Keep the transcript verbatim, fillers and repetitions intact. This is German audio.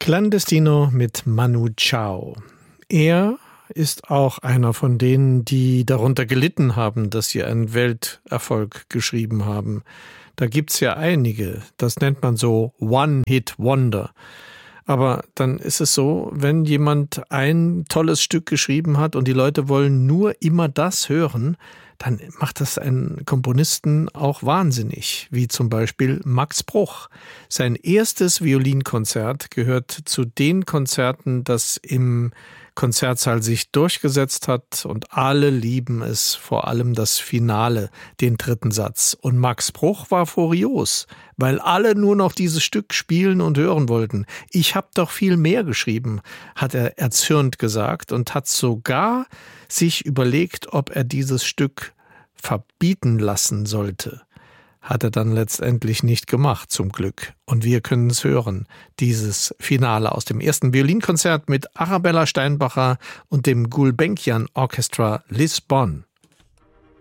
Clandestino mit Manu Chao. Er ist auch einer von denen, die darunter gelitten haben, dass sie einen Welterfolg geschrieben haben. Da gibt's ja einige, das nennt man so One-Hit-Wonder. Aber dann ist es so, wenn jemand ein tolles Stück geschrieben hat und die Leute wollen nur immer das hören, dann macht das einen Komponisten auch wahnsinnig, wie zum Beispiel Max Bruch. Sein erstes Violinkonzert gehört zu den Konzerten, das im Konzertsaal sich durchgesetzt hat und alle lieben es, vor allem das Finale, den dritten Satz. Und Max Bruch war furios, weil alle nur noch dieses Stück spielen und hören wollten. Ich habe doch viel mehr geschrieben, hat er erzürnt gesagt und hat sogar sich überlegt, ob er dieses Stück verbieten lassen sollte. Hat er dann letztendlich nicht gemacht, zum Glück. Und wir können es hören, dieses Finale aus dem ersten Violinkonzert mit Arabella Steinbacher und dem Gulbenkian Orchestra Lisbon.